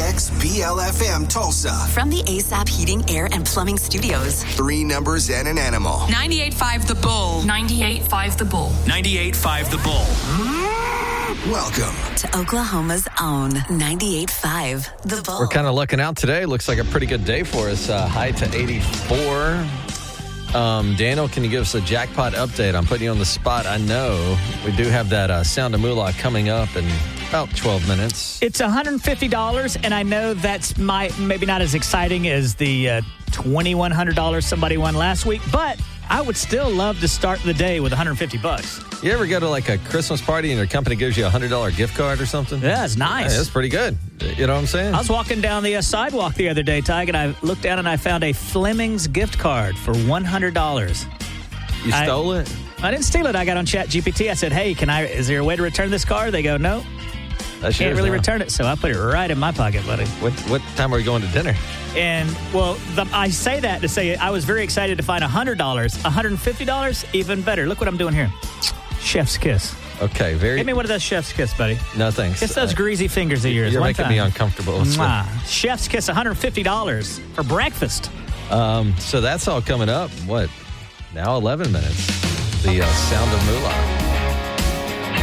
WXBL-FM Tulsa. From the ASAP Heating, Air, and Plumbing Studios. 3 numbers and an animal. 98.5 The Bull. 98.5 The Bull. 98.5 The Bull. Welcome to Oklahoma's own 98.5 The Bull. We're kind of looking out today. Looks like a pretty good day for us. High to 84. Daniel, can you give us a jackpot update? I'm putting you on the spot. I know we do have that Sound of Moolah coming up in about 12 minutes. It's $150, and I know that's maybe not as exciting as the $2,100 somebody won last week, but I would still love to start the day with $150. You ever go to like a Christmas party and your company gives you a $100 gift card or something? Yeah, it's nice. Yeah, that's pretty good. You know what I'm saying? I was walking down the sidewalk the other day, Tig, and I looked down and I found a Fleming's gift card for $100. You stole it? I didn't steal it. I got on ChatGPT. I said, hey, is there a way to return this card? They go, no. That's Can't really return it, so I put it right in my pocket, buddy. What time are we going to dinner? And, well, I say that to say I was very excited to find $100. $150, even better. Look what I'm doing here. Chef's kiss. Okay, Give me one of those chef's kiss, buddy. No, thanks. Kiss those greasy fingers of yours. You're making me uncomfortable. Chef's kiss, $150 for breakfast. So that's all coming up. What? Now 11 minutes. The Sound of Moolah.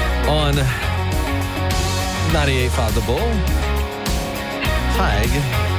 On 98.5 The Bull. Tig.